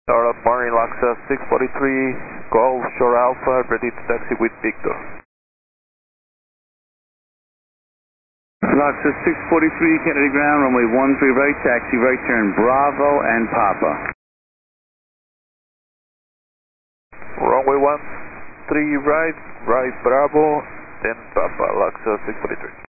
Tower of Marine, Luxor 643, Golf Shore Alpha, ready to taxi with Victor. Luxor 643, Kennedy ground, runway 13 right, taxi right turn Bravo and Papa. Runway 13 right, right Bravo, then Papa, Luxor 643.